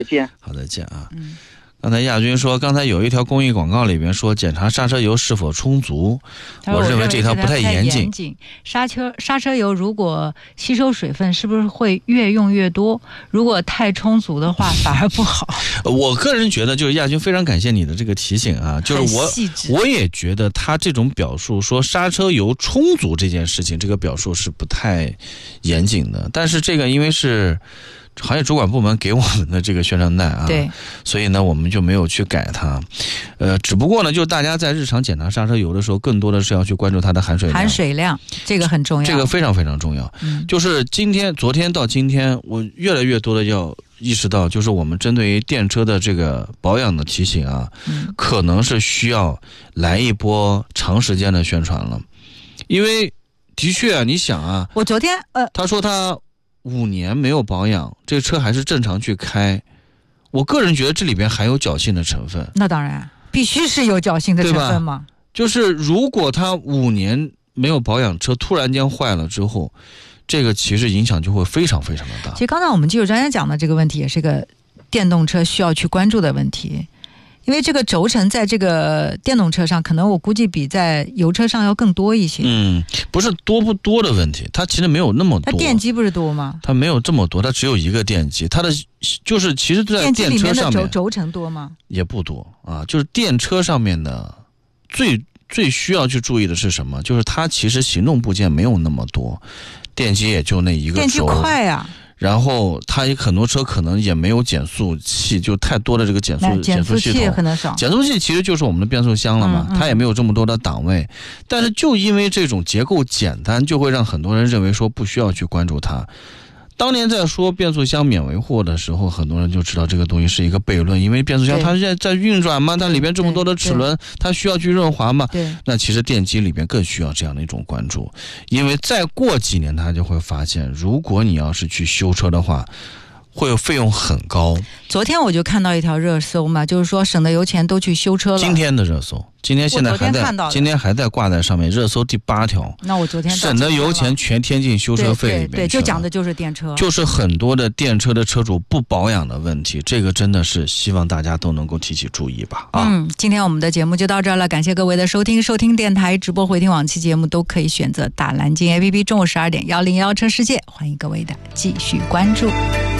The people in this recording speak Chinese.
见。 好的，见啊。刚才亚军说，刚才有一条公益广告里边说检查刹车油是否充足，我认为这条不太严谨。 刹车油如果吸收水分，是不是会越用越多？如果太充足的话，反而不好。 我个人觉得，就是亚军非常感谢你的这个提醒啊，就是我也觉得他这种表述说刹车油充足这件事情，这个表述是不太严谨的。但是这个因为是行业主管部门给我们的这个宣传带啊， 对， 所以呢我们就没有去改它。只不过呢，就是大家在日常检查刹车油的时候，更多的是要去关注它的含水量，这个很重要，这个非常非常重要。就是昨天到今天，我越来越多的要意识到，就是我们针对于电车的这个保养的提醒啊，可能是需要来一波长时间的宣传了，因为的确啊，你想啊， 我昨天他说他5年没有保养，这个车还是正常去开，我个人觉得这里边含有侥幸的成分。 那当然，必须是有侥幸的成分嘛。 就是如果他5年没有保养，车突然间坏了之后，这个其实影响就会非常非常的大。 其实刚才我们技术专家讲的这个问题，也是个电动车需要去关注的问题。因为这个轴承在这个电动车上，可能我估计比在油车上要更多一些。 不是多不多的问题，它其实没有那么多。 它电机不是多吗？ 它没有这么多，它只有一个电机。它的就是其实在电车上面轴承多吗？ 也不多啊，就是电车上面的最需要去注意的是什么？就是它其实行动部件没有那么多，电机也就那一个轴。 电机快啊。 然后它很多车可能也没有减速器，就太多的这个减速系统， 很少。 减速器其实就是我们的变速箱了嘛，它也没有这么多的档位。但是就因为这种结构简单，就会让很多人认为说不需要去关注它。当年在说变速箱免维护的时候，很多人就知道这个东西是一个悖论，因为变速箱它在运转嘛，它里边这么多的齿轮，它需要去润滑嘛。那其实电机里边更需要这样的一种关注，因为再过几年他就会发现，如果你要是去修车的话，会有费用很高。 昨天我就看到一条热搜嘛，就是说省的油钱都去修车了。 今天的热搜，今天还在挂在上面，热搜第8条。 那我昨天省的油钱全添进修车费里面去了。 对，就讲的就是电车， 就是很多的电车的车主不保养的问题，这个真的是希望大家都能够提起注意吧。 今天我们的节目就到这儿了，感谢各位的收听电台直播回听往期节目都可以选择大蓝鲸 APP， 中午12点101车世界，欢迎各位的继续关注。